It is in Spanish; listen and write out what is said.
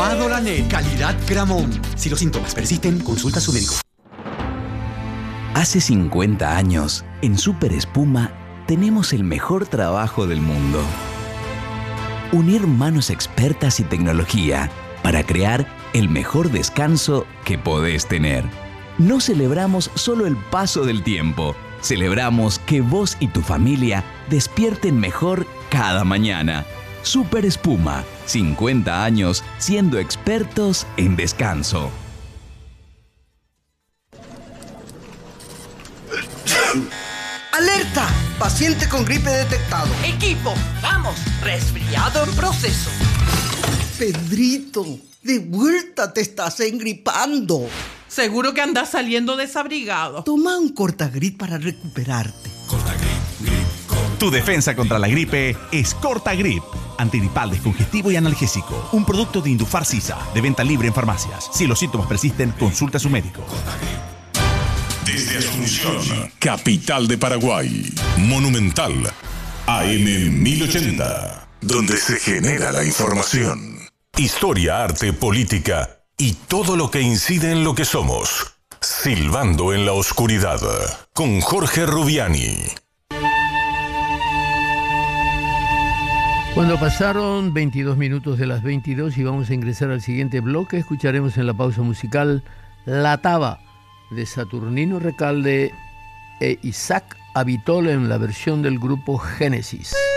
Padolanet, calidad Gramón. Si los síntomas persisten, consulta a su médico. Hace 50 años, en Super Espuma, tenemos el mejor trabajo del mundo. Unir manos expertas y tecnología para crear el mejor descanso que podés tener. No celebramos solo el paso del tiempo, celebramos que vos y tu familia despierten mejor cada mañana. Super Espuma, 50 años siendo expertos en descanso. ¡Alerta! Paciente con gripe detectado. Equipo, vamos, resfriado en proceso. Pedrito, de vuelta te estás engripando. Seguro que andas saliendo desabrigado. Toma un Cortagrip para recuperarte. Tu defensa contra la gripe es Cortagrip. Antigripal, descongestivo y analgésico. Un producto de Indufar-Sisa, de venta libre en farmacias. Si los síntomas persisten, consulta a su médico. Desde Asunción, capital de Paraguay. Monumental, AM 1080. Donde se genera la información. Historia, arte, política y todo lo que incide en lo que somos. Silbando en la oscuridad. Con Jorge Rubiani. Cuando pasaron 22 minutos de las 22 y vamos a ingresar al siguiente bloque, escucharemos en la pausa musical La Taba de Saturnino Recalde e Isaac Abitol en la versión del grupo Génesis.